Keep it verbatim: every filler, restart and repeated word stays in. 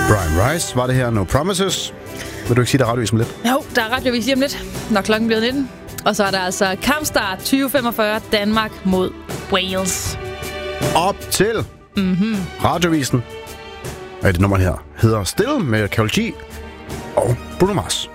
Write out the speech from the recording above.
Brian Rice var det her, No Promises. Vil du ikke sige, der er radiovis om lidt? Jo, der er radiovis lige om lidt, når klokken bliver nitten. Og så er der altså kampstart tyve femogfyrre Danmark mod Wales. Op til mm-hmm. radiovisen. Og det nummer her hedder Still med Karol G og Bruno Mars.